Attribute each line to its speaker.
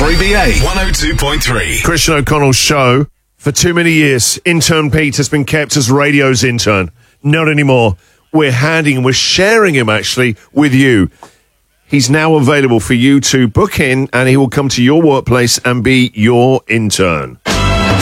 Speaker 1: 3BA 102.3.
Speaker 2: Christian O'Connell's show. For too many years, intern Pete has been kept as radio's intern. Not anymore. We're sharing him actually with you. He's now available for you to book in, and he will come to your workplace and be your intern.